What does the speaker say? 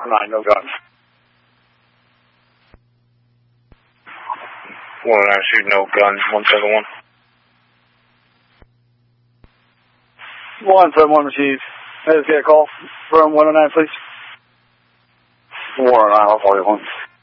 109, no guns. 109, shoot, no guns, 171. 171 received. Let's get a call from 109, please. 109, I'll call you one.